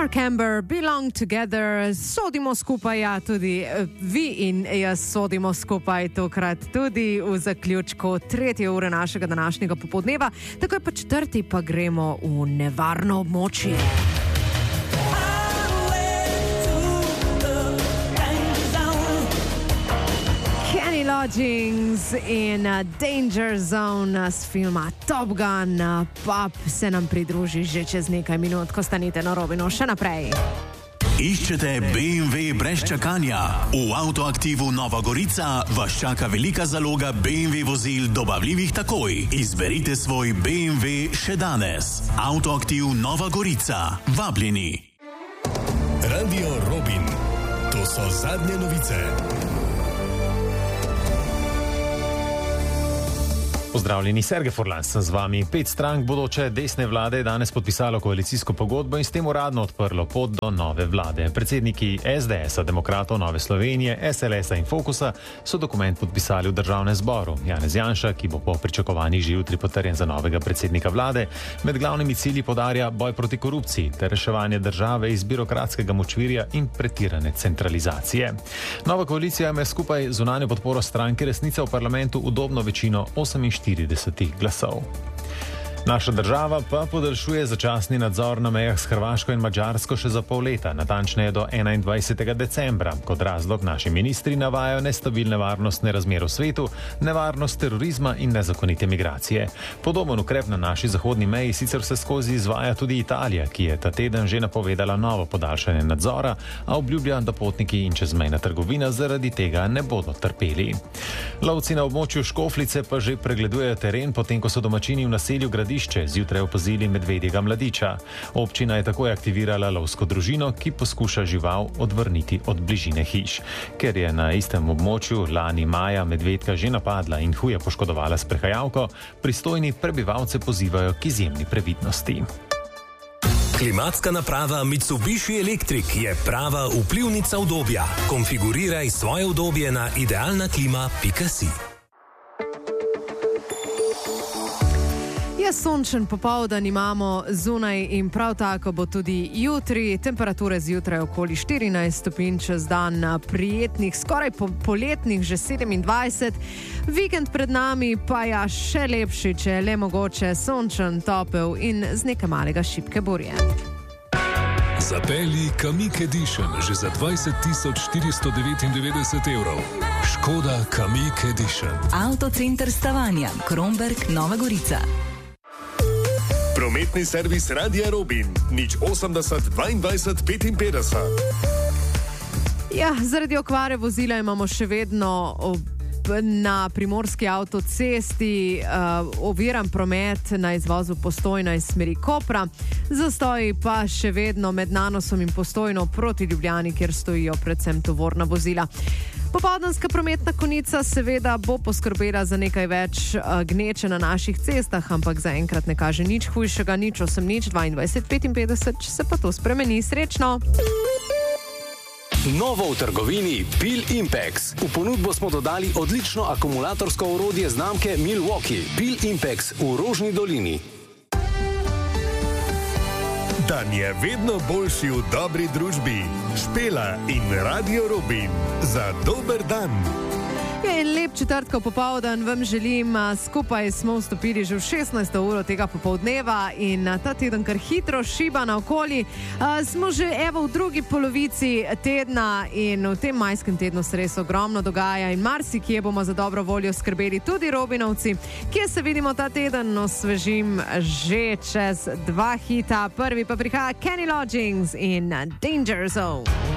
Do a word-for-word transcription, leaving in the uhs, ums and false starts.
Mark Amber, Belong Together, sodimo skupaj, ja, tudi vi in jaz sodimo skupaj, tokrat tudi v zaključku tretje ure našega današnjega popoldneva, takoj pa četrti pa gremo v nevarno območje. Kenny Loggins in Danger Zone z filma Top Gun, pa se nam pridruži že čez nekaj minut, ko stanite na Robinu. Še naprej. Iščete B M W brez čakanja? V Avtoaktivu Nova Gorica vas čaka velika zaloga B M W vozil dobavljivih takoj. Izberite svoj B M W še danes. Avtoaktiv Nova Gorica. Vabljeni. Radio Robin. To so zadnje novice. Pozdravljeni, Sergej Furlan sem z vami. Pet strank bodoče desne vlade je danes podpisalo koalicijsko pogodbo in s tem uradno odprlo pot do nove vlade. Predsedniki S D S-a, Demokratov Nove Slovenije, S L S-a in Fokusa so dokument podpisali v državnem zboru. Janez Janša, ki bo po pričakovanjih že jutri potrjen za novega predsednika vlade, med glavnimi cilji podarja boj proti korupciji ter reševanje države iz birokratskega močvirja in pretirane centralizacije. Nova koalicija ima skupaj zunanjo podporo stranke Resnica v parlamentu udobno večino oseminštirideset glasov. Naša država pa podaljšuje začasni nadzor na mejah s Hrvaško in Madžarsko še za pol leta, natančneje do enaindvajsetega decembra. Kot razlog naši ministri navajajo nestabilne varnostne razmere v svetu, nevarnost terorizma in nezakonite migracije. Podoben ukrep na naši zahodni meji sicer vse skozi izvaja tudi Italija, ki je ta teden že napovedala novo podaljšanje nadzora, a obljublja, da potniki in čezmejna trgovina zaradi tega ne bodo trpeli. Lovci na območju Škofljice pa že pregledujejo teren, potem ko so domačini v naselju zjutraj opazili medvedjega mladiča. Občina je takoj aktivirala lovsko družino, ki poskuša žival odvrniti od bližine hiš. Ker je na istem območju lani maja medvedka že napadla in huje poškodovala sprehajalko, pristojni prebivalce pozivajo k izjemni previdnosti. Klimatska naprava Mitsubishi Electric je prava vplivnica udobja. Konfiguriraj svoje udobje na idealna klima pika si. Je sončen popoldan imamo zunaj in prav tako bo tudi jutri. Temperature zjutraj okoli štirinajst stopinj, čez dan prijetnih, skoraj po, poletnih že sedemindvajset. Vikend pred nami pa je še lepši, če je le mogoče, sončen, topel in z nekaj malega šibke burje. Zapelji Kamiq Edition že za dvajset tisoč štiristo devetindevetdeset evrov. Škoda Kamiq Edition. Avtocenter Stavanja, Kromberk, Nova Gorica. Prometni servis Radia Robin, nič osemdeset dvaindvajset petinpetdeset. Ja, zaradi okvare vozila imamo še vedno na primorski avtocesti uh, oviran promet na izvozu Postojna iz smeri Kopra, zastoji pa še vedno med Nanosom in Postojno proti Ljubljani, kjer stojijo predvsem tovorna vozila. Popoldanska prometna konica seveda bo poskrbela za nekaj več uh, gneče na naših cestah, ampak zaenkrat ne kaže nič hujšega, nič osem nič dvaindvajset petinpetdeset, če se pa to spremeni. Srečno! Novo v trgovini Pil Impex. V ponudbo smo dodali odlično akumulatorsko orodje znamke Milwaukee. Pil Impex v Rožni dolini. Dan je vedno boljši v dobri družbi. Špela in Radio Robin. Za dober dan. In lep četrtkov popoldan vam želim. Skupaj smo vstopili že v šestnajsto uro tega popoldneva in ta teden kar hitro šiba naokoli. Smo že evo v drugi polovici tedna in v tem majskem tednu se res ogromno dogaja in marsikje bomo za dobro voljo skrbeli tudi Robinovci, kje se vidimo ta teden, osvežim že čez dva hita. Prvi pa prihaja Kenny Loggins in Danger Zone.